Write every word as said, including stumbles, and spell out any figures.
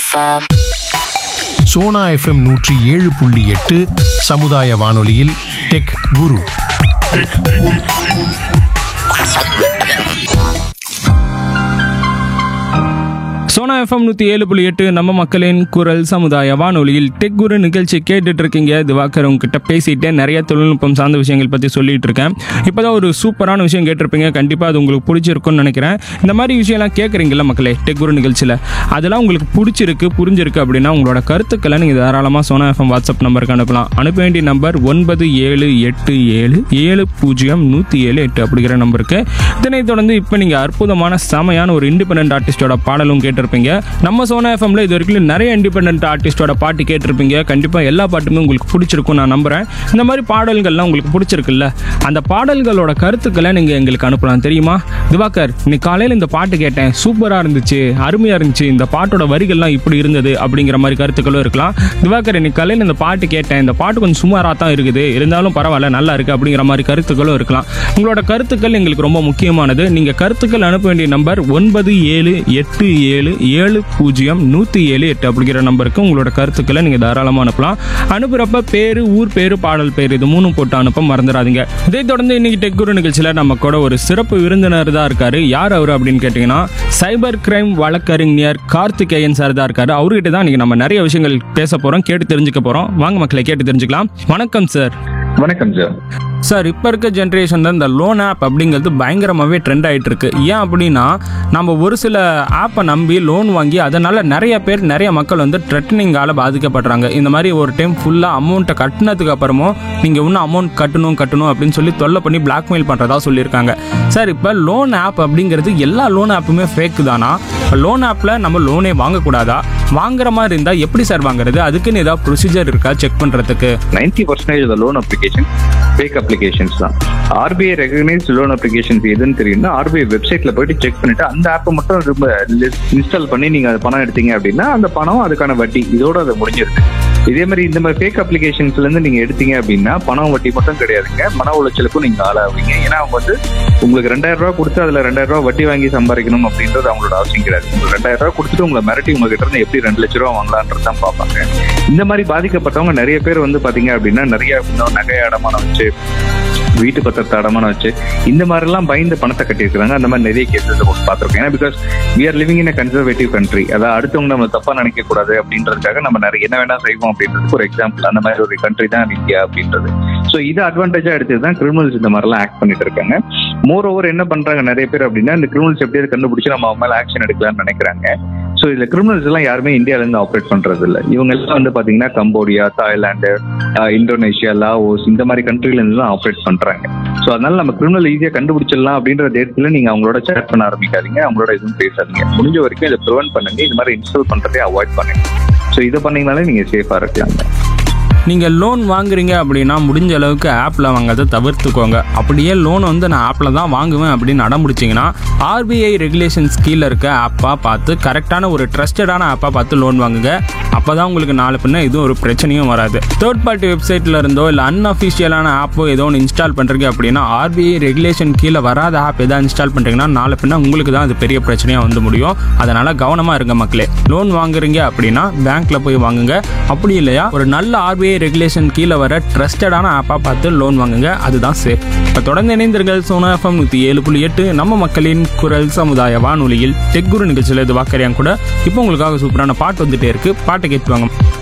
FM. Sona FM நூற்றி ஏழு புள்ளி எட்டு சமுதாய வானொலியில் டெக் குரு. சோனா எஃப்எம் நூற்றி ஏழு புள்ளி எட்டு நம்ம மக்களின் குரல் சமுதாய வானொலியில் டெக் குரு நிகழ்ச்சி கேட்டுட்டு இருக்கீங்க. திவாகர் உங்ககிட்ட பேசிட்டு நிறைய தொழில்நுட்பம் சார்ந்த விஷயங்கள் பற்றி சொல்லிட்டு இருக்கேன். இப்போ தான் ஒரு சூப்பரான விஷயம் கேட்டிருப்பீங்க. கண்டிப்பாக அது உங்களுக்கு பிடிச்சிருக்குன்னு நினைக்கிறேன். இந்த மாதிரி விஷயம்லாம் கேட்குறீங்களா மக்களே டெக் குரு நிகழ்ச்சியில்? அதெல்லாம் உங்களுக்கு பிடிச்சிருக்கு புரிஞ்சிருக்கு அப்படின்னா உங்களோட கருத்துக்களை நீங்கள் தாராளமாக சோனா எஃப்எம் வாட்ஸ்அப் நம்பருக்கு அனுப்பலாம். அனுப்ப வேண்டிய நம்பர் ஒன்பது ஏழு எட்டு ஏழு ஏழு பூஜ்ஜியம் நூற்றி ஏழு எட்டு அப்படிங்கிற நம்பருக்கு. இதனைத் தொடர்ந்து இப்போ நீங்கள் அற்புதமான செமையான ஒரு இண்டிபெண்டன்ட் ஆர்டிஸ்டோட பாடலும் கேட்டிருப்பீங்க. நம்ம சோனா எஃப்எம்ல இது வரைக்கும் நிறைய இண்டிபெண்டன்ட் ஆர்டிஸ்டோட பாட்டு கேட்டிருப்பீங்க. கண்டிப்பாக எல்லா பாட்டுமே உங்களுக்கு பிடிச்சிருக்கும் நான் நம்புறேன். இந்த மாதிரி பாடல்கள்லாம் உங்களுக்கு பிடிச்சிருக்குல்ல, அந்த பாடல்களோட கருத்துக்களை நீங்கள் எங்களுக்கு அனுப்பலாம். தெரியுமா திவாகர், இன்னைக்கு காலையில் இந்த பாட்டு கேட்டேன், சூப்பராக இருந்துச்சு, அருமையாக இருந்துச்சு, இந்த பாட்டோட வரிகள்லாம் இப்படி இருந்தது அப்படிங்கிற மாதிரி கருத்துக்களும் இருக்கலாம். திவாகர், இன்னைக்கு காலையில் இந்த பாட்டு கேட்டேன், இந்த பாட்டு கொஞ்சம் சுமாராக தான் இருக்குது, இருந்தாலும் பரவாயில்ல நல்லா இருக்குது அப்படிங்கிற மாதிரி கருத்துக்களும் இருக்கலாம். உங்களோட கருத்துக்கள் எங்களுக்கு ரொம்ப முக்கியமானது. நீங்கள் கருத்துக்கள் அனுப்ப வேண்டிய நம்பர் ஒன்பது ஏழு எட்டு ஏழு ஏழு பூஜ்ஜியம் நூற்றி ஏழு எட்டு அப்படிங்கிற நம்பருக்கு உங்களோட கருத்துக்களை நீங்கள் தாராளமாக அனுப்பலாம். அனுப்புகிறப்ப பேரு, ஊர் பேரு, பாடல் பேர் இது மூணும் போட்டு அனுப்ப மறந்துடாதீங்க. இதை தொடர்ந்து இன்னைக்கு டெக் குரு நிகழ்ச்சியில் நம்ம கூட ஒரு சிறப்பு விருந்தினர் தான் இருக்காரு. யார் அவர் அப்படின்னு கேட்டிங்கன்னா சைபர் கிரைம் வழக்கறிஞர் கார்த்திகேயன் சார் தான் இருக்காரு. அவர்கிட்ட தான் இன்னைக்கு நம்ம நிறைய விஷயங்கள் பேச போகிறோம், கேட்டு தெரிஞ்சுக்க போகிறோம். வாங்க மக்களை கேட்டு தெரிஞ்சுக்கலாம். வணக்கம் சார். வணக்கம் சார். சார், இப்போ இருக்க ஜென்ரேஷன் தான் இந்த லோன் ஆப் அப்படிங்கிறது பயங்கரமாகவே ட்ரெண்ட் ஆகிட்டு இருக்கு. ஏன் அப்படின்னா நம்ம ஒரு சில ஆப்பை நம்பி லோன் வாங்கி அதனால் நிறைய பேர் நிறைய மக்கள் வந்து த்ரெட்டனிங்கால் பாதிக்கப்படுறாங்க. இந்த மாதிரி ஒரு டைம் ஃபுல்லாக அமௌண்ட்டை கட்டினதுக்கு அப்புறமும் நீங்கள் இன்னும் அமௌண்ட் கட்டணும் கட்டணும் அப்படின்னு சொல்லி தொல்லை பண்ணி பிளாக்மெயில் பண்ணுறதா சொல்லியிருக்காங்க. சார், இப்போ லோன் ஆப் அப்படிங்கிறது எல்லா லோன் ஆப்புமே ஃபேக்கு தானா? லோன் ஆப்பில் நம்ம லோனே வாங்கக்கூடாதா? வாங்குற மாதிரி இருந்தால் எப்படி சார் வாங்குறது? அதுக்குன்னு ஏதாவது ப்ரொசீஜர் இருக்கா செக் பண்ணுறதுக்கு? Ninety percentage loan application fake applications தான். ஆர்பிஐ ரெகனைஸ்ட் லோன் அப்ளிகேஷன்ஸ் எதுன்னு தெரியும்னா ஆர்பிஐ வெப்சைட்ல போயிட்டு செக் பண்ணிட்டு அந்த ஆப்பை மட்டும் ரொம்ப இன்ஸ்டால் பண்ணி நீங்க அது பணம் எடுத்தீங்க அப்படின்னா அந்த பணம் அதுக்கான வட்டி இதோட அதை முடிஞ்சிருக்கு. இதே மாதிரி இந்த மாதிரி ஃபேக் அப்ளிகேஷன்ஸ்ல இருந்து நீங்க எடுத்தீங்க அப்படின்னா பணம் வட்டி மட்டும் கிடையாதுங்க, மன உளைச்சலுக்கும் நீங்க ஆளாவீங்க. ஏன்னா அவங்க வந்து உங்களுக்கு ரெண்டாயிரம் ரூபாய் கொடுத்து அதுல ரெண்டாயிரம் ரூபாய் வட்டி வாங்கி சம்பாதிக்கணும் அப்படின்றது அவங்களோட அவசியம் கிடையாது. உங்களுக்கு ரெண்டாயிரம் ரூபாய் கொடுத்துட்டு உங்களை மிரட்டி உங்ககிட்ட இருந்து எப்படி ரெண்டு லட்ச ரூபா வாங்கலான்றது தான் பார்ப்பாங்க. இந்த மாதிரி பாதிக்கப்பட்டவங்க நிறைய பேர் வந்து பாத்தீங்க அப்படின்னா நிறைய நகை அடமானம் வச்சு, வீட்டு பத்திரத்தை அடமானம் வச்சு இந்த மாதிரி எல்லாம் பயந்து பணத்தை கட்டியிருக்காங்க. அந்த மாதிரி நிறைய கேசஸ் பார்த்திருக்கோம். ஏன்னா because we are living in a conservative country. அதாவது அடுத்தவங்க நம்ம தப்பா நினைக்க கூடாது அப்படின்றதுக்காக நம்ம நிறைய என்ன வேணா செய்வோம் அப்படின்றதுக்கு ஒரு எக்ஸாம்பிள். அந்த மாதிரி ஒரு கண்ட்ரி தான் இந்தியா அப்படின்றது. ஸோ இது அட்வான்டேஜா எடுத்து தான் கிரிமினல்ஸ் இந்த மாதிரிலாம் ஆக்ட் பண்ணிட்டு இருக்காங்க. மோர் ஓவர் என்ன பண்றாங்க நிறைய பேர் அப்படின்னா இந்த கிரிமினல்ஸ் எப்படியாவது கண்டுபிடிச்சு நம்ம அவங்க மேல ஆக்ஷன் எடுக்கலாம்னு நினைக்கிறாங்க. ஸோ இதுல கிரிமினல்ஸ் எல்லாம் யாருமே இந்தியால இருந்து ஆப்ரேட் பண்றது இல்லை. இவங்க எல்லாம் வந்து பாத்தீங்கன்னா கம்போடியா, தாய்லாந்து, இந்தோனேஷியா, லாவோஸ் இந்த மாதிரி கண்ட்ரில இருந்து தான் ஆப்ரேட் பண்றாங்க. ஸோ அதனால நம்ம கிரிமினல் ஈஸியா கண்டுபிடிச்சிடலாம் அப்படின்ற தேசத்துல நீங்க அவங்களோட சேட் பண்ண ஆரம்பிக்காதீங்க, அவங்களோட எதுவும் பேசாதீங்க. முடிஞ்ச வரைக்கும் இதை ப்ரிவென்ட் பண்ணுங்க. இது மாதிரி இன்ஸ்டால் பண்றதே அவாய்ட் பண்ணுங்க. ஸோ இதை பண்ணீங்கனாலே நீங்க சேஃபா இருக்கலாங்க. நீங்கள் லோன் வாங்குறீங்க அப்படின்னா முடிஞ்ச அளவுக்கு ஆப்பில் வாங்கிறத தவிர்த்துக்கோங்க. அப்படியே லோன் வந்து நான் ஆப்பில் தான் வாங்குவேன் அப்படின்னு அடம்பிடிச்சிங்கன்னா ஆர்பிஐ ரெகுலேஷன்ஸ் கீழே இருக்க ஆப்பாக பார்த்து கரெக்டான ஒரு ட்ரஸ்டடான ஆப்பாக பார்த்து லோன் வாங்குங்க. அப்போ தான் உங்களுக்கு நாலு பின்ன எதுவும் ஒரு பிரச்சனையும் வராது. தேர்ட் பார்ட்டி வெப்சைட்டில் இருந்தோ இல்லை அன்அஃபிஷியலான ஆப்போ ஏதோ ஒன்று இன்ஸ்டால் பண்ணுறீங்க அப்படின்னா ஆர்பிஐ ரெகுலேஷன் கீழே வராத ஆப் எதாவது இன்ஸ்டால் பண்ணுறீங்கன்னா நாலு பின்ன உங்களுக்கு தான் அது பெரிய பிரச்சனையாக வந்து முடியும். அதனால் கவனமாக இருங்க மக்களே. லோன் வாங்குறீங்க அப்படின்னா பேங்க்கில் போய் வாங்குங்க. அப்படி இல்லையா ஒரு நல்ல ஆர்பிஐ ரெகுலேஷன் கீழே வர ட்ரஸ்டடான ஆப்பா பார்த்து லோன் வாங்குங்க, அதுதான் சேஃப். இப்போ தொடர்ந்து இணைந்தீர்கள் சோனா எஃப்எம் நூற்றி ஏழு புள்ளி எட்டு நம்ம மக்களின் குரல் சமுதாய வானொலியில் டெக் குரு நிகழ்ச்சியில் இது வாக்கறியாங்க கூட. இப்போ உங்களுக்காக சூப்பரான பாட்டு வந்துட்டே இருக்கு, பாட்டை கேட்டுவாங்க.